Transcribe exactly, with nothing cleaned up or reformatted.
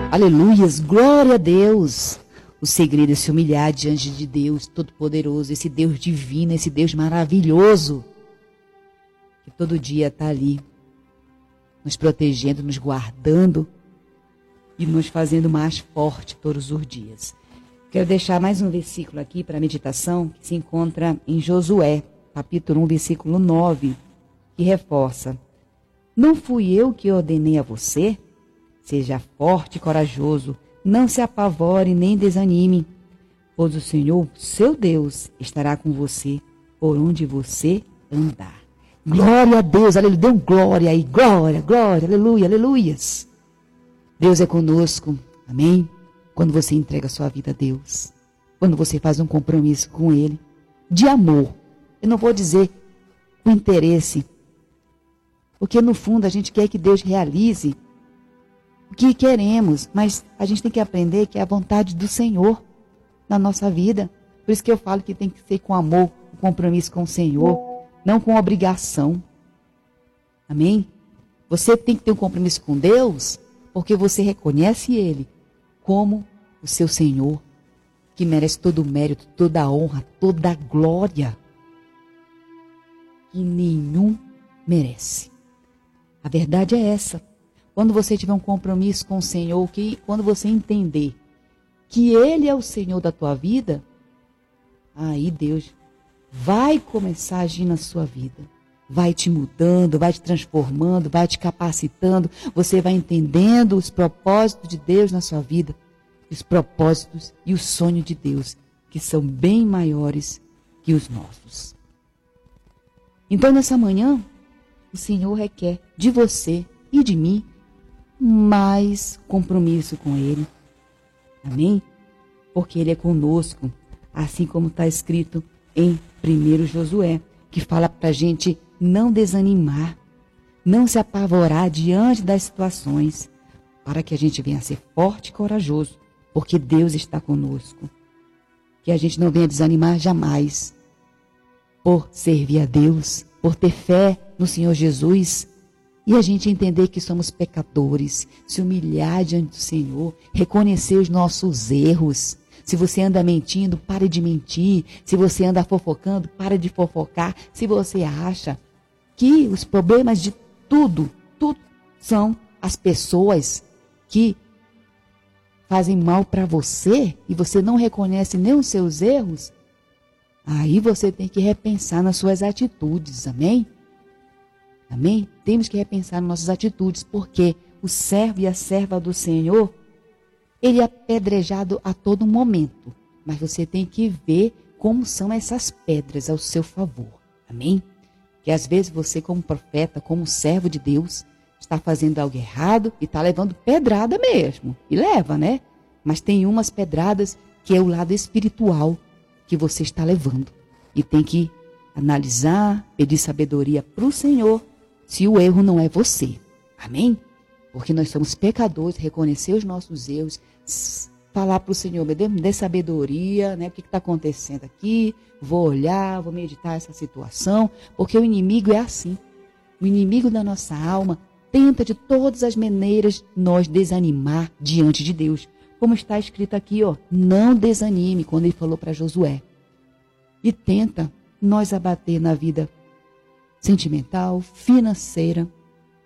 Aleluias, glória a Deus. O segredo é se humilhar diante de Deus Todo-Poderoso, esse Deus divino, esse Deus maravilhoso, que todo dia está ali, nos protegendo, nos guardando e nos fazendo mais forte todos os dias. Quero deixar mais um versículo aqui para a meditação, que se encontra em Josué, capítulo um, versículo nove, que reforça: não fui eu que ordenei a você? Seja forte e corajoso, não se apavore nem desanime, pois o Senhor, seu Deus, estará com você por onde você andar. Glória a Deus, aleluia, dê um glória aí, glória, glória, aleluia, aleluias. Deus é conosco, amém? Quando você entrega a sua vida a Deus, quando você faz um compromisso com Ele, de amor, eu não vou dizer o interesse, porque no fundo a gente quer que Deus realize o que queremos, mas a gente tem que aprender que é a vontade do Senhor na nossa vida. Por isso que eu falo que tem que ser com amor, com compromisso com o Senhor, não com obrigação. Amém? Você tem que ter um compromisso com Deus, porque você reconhece Ele como o seu Senhor, que merece todo o mérito, toda a honra, toda a glória, que nenhum merece. A verdade é essa. Quando você tiver um compromisso com o Senhor, que quando você entender que Ele é o Senhor da tua vida, aí Deus vai começar a agir na sua vida. Vai te mudando, vai te transformando, vai te capacitando. Você vai entendendo os propósitos de Deus na sua vida. Os propósitos e o sonho de Deus, que são bem maiores que os nossos. Então, nessa manhã, o Senhor requer de você e de mim mais compromisso com Ele. Amém? Porque Ele é conosco, assim como está escrito em primeiro Josué, que fala para a gente não desanimar, não se apavorar diante das situações, para que a gente venha a ser forte e corajoso, porque Deus está conosco. Que a gente não venha desanimar jamais, por servir a Deus, por ter fé no Senhor Jesus, e a gente entender que somos pecadores, se humilhar diante do Senhor, reconhecer os nossos erros. Se você anda mentindo, pare de mentir. Se você anda fofocando, pare de fofocar. Se você acha que os problemas de tudo, tudo são as pessoas que fazem mal para você e você não reconhece nem os seus erros, aí você tem que repensar nas suas atitudes, amém? Amém? Temos que repensar nas nossas atitudes, porque o servo e a serva do Senhor, ele é apedrejado a todo momento. Mas você tem que ver como são essas pedras ao seu favor. Amém? Que às vezes você, como profeta, como servo de Deus, está fazendo algo errado e está levando pedrada mesmo. E leva, né? Mas tem umas pedradas que é o lado espiritual que você está levando. E tem que analisar, pedir sabedoria para o Senhor, se o erro não é você. Amém? Porque nós somos pecadores, reconhecer os nossos erros, falar para o Senhor, me dê, me dê sabedoria, né? O que está acontecendo aqui? Vou olhar, vou meditar essa situação, porque o inimigo é assim. O inimigo da nossa alma tenta de todas as maneiras nós desanimar diante de Deus. Como está escrito aqui, ó, não desanime, quando ele falou para Josué. E tenta nós abater na vida sentimental, financeira,